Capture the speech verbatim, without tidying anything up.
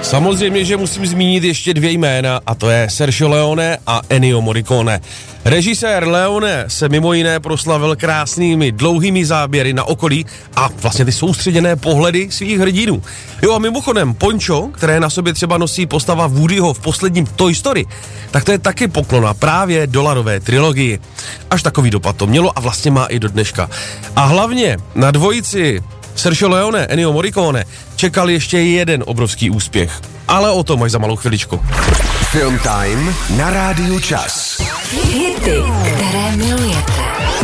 Samozřejmě, že musím zmínit ještě dvě jména, a to je Sergio Leone a Ennio Morricone. Režisér Leone se mimo jiné proslavil krásnými dlouhými záběry na okolí a vlastně ty soustředěné pohledy svých hrdinů. Jo a mimochodem poncho, které na sobě třeba nosí postava Woodyho v posledním Toy Story, tak to je taky poklona právě dolarové trilogii. Až takový dopad to mělo a vlastně má i do dneška. A hlavně na dvojici Sergio Leone, Ennio Morricone čekal ještě jeden obrovský úspěch. Ale o tom až za malou chviličku. Film Time na Rádiu Čas. Hity, které milujete.